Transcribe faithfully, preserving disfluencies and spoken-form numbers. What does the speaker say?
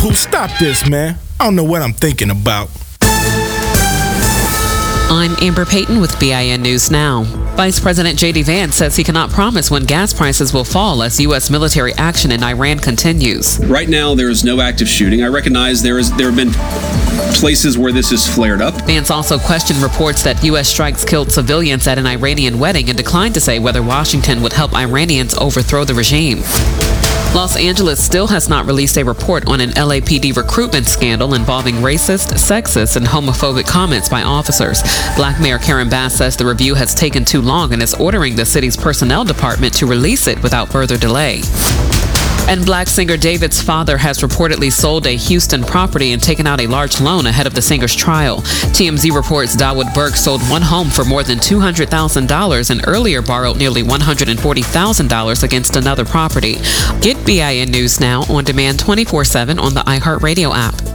Anywho, stop this, man. I don't know what I'm thinking about. I'm Amber Payton with B I N News Now. Vice President J D Vance says he cannot promise when gas prices will fall as U S military action in Iran continues. Right now, there is no active shooting. I recognize there is there have been places where this has flared up. Vance also questioned reports that U S strikes killed civilians at an Iranian wedding and declined to say whether Washington would help Iranians overthrow the regime. Los Angeles still has not released a report on an L A P D recruitment scandal involving racist, sexist, and homophobic comments by officers. Black Mayor Karen Bass says the review has taken too long and is ordering the city's personnel department to release it without further delay. And Black singer David's father has reportedly sold a Houston property and taken out a large loan ahead of the singer's trial. T M Z reports Dawood Burke sold one home for more than two hundred thousand dollars and earlier borrowed nearly one hundred forty thousand dollars against another property. Get B I N News Now on demand twenty-four seven on the iHeartRadio app.